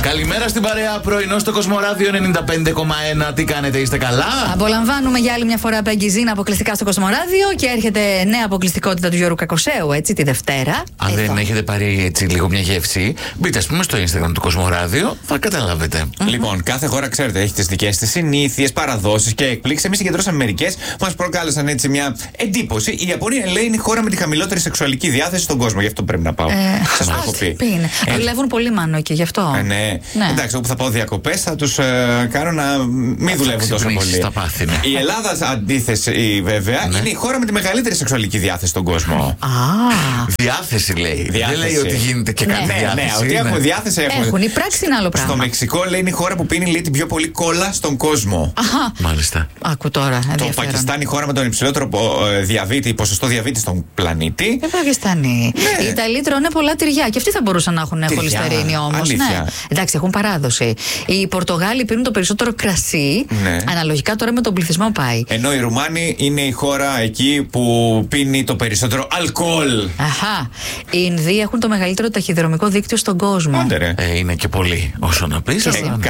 Καλημέρα στην παρέα, πρωινό στο Κοσμοράδιο 95,1. Τι κάνετε, είστε καλά? Απολαμβάνουμε για άλλη μια φορά Πέγγιζίνα αποκλειστικά στο Κοσμοράδιο και έρχεται νέα αποκλειστικότητα του Γιώργου Κακοσέου, έτσι, τη Δευτέρα. Αν δεν έχετε πάρει έτσι λίγο μια γεύση, μπείτε ας πούμε στο Instagram του Κοσμοράδιο, θα καταλάβετε. Λοιπόν, κάθε χώρα, ξέρετε, έχει τις δικές της συνήθειες, παραδόσεις και εκπλήξεις. Εμείς συγκεντρώσαμε μερικές που μας προκάλεσαν έτσι μια εντύπωση. Η Ιαπωνία, λέει, είναι η χώρα με τη χαμηλότερη σεξουαλική διάθεση στον κόσμο. Γι' αυτό πρέπει να πάω. Σας το έχω πει. Δουλεύουν πολύ μάνο εκεί, γι' αυτό. Ναι. Εντάξει, όπου θα πάω διακοπές θα τους κάνω να μην δουλεύουν τόσο πολύ. Η Ελλάδα, αντίθεση βέβαια, είναι η χώρα με τη μεγαλύτερη σεξουαλική διάθεση στον κόσμο. Διάθεση λέει. Δεν λέει ότι γίνεται και καλή διάθεση. Ναι, ότι έχουν διάθεση. Έχουν. Η πράξη είναι άλλο πράγμα. Στο Μεξικό, λέει, είναι η χώρα που πίνει, λέει, την πιο πολύ κόλλα στον κόσμο. Μάλιστα. Άκου τώρα. Το Πακιστάν, η χώρα με τον υψηλότερο ποσοστό διαβήτη στον πλανήτη. Πακιστάνοι. Οι Ιταλοί τρώνε πολλά τυριά και αυτοί θα μπορούσαν να έχουν χολυστερίνη όμως. Ναι. Εντάξει, έχουν παράδοση. Οι Πορτογάλοι πίνουν το περισσότερο κρασί. Ναι. Αναλογικά τώρα με τον πληθυσμό πάει. Ενώ οι Ρουμάνοι είναι η χώρα εκεί που πίνει το περισσότερο αλκοόλ. Αχα. Οι Ινδοί έχουν το μεγαλύτερο ταχυδρομικό δίκτυο στον κόσμο. Είναι και πολύ όσο να πεις.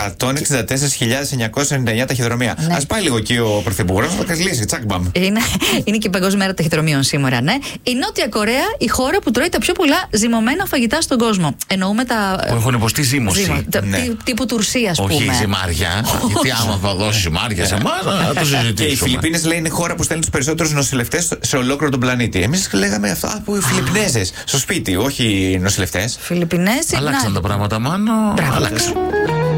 164.999 ταχυδρομεία. Ναι. Ας πάει λίγο εκεί ο Πρωθυπουργός να το κασλίσει. Τσακμπαμ. Είναι και η Παγκόσμια Μέρα Ταχυδρομείων σήμερα, ναι. Η Νότια Κορέα, η χώρα που τρώει τα πιο πολλά ζυμωμένα φαγητά στον κόσμο. Εννοούμε τα. Που έχουν υποστεί ζύμωση. Τύπου τουρσία, ας πούμε. Όχι ζυμάρια. Γιατί άμα θα δώσει ζυμάρια σε εμάς, θα το συζητήσουμε. Και οι Φιλιππίνες, λέει, είναι η χώρα που στέλνει τους περισσότερους νοσηλευτές σε ολόκληρο τον πλανήτη. Εμείς λέγαμε αυτά που οι Φιλιππινέζες. Στο σπίτι, όχι οι νοσηλευτές. Φιλιππινέζοι. Αλλάξαν τα πράγματα, μάνο. Αλλάξαν.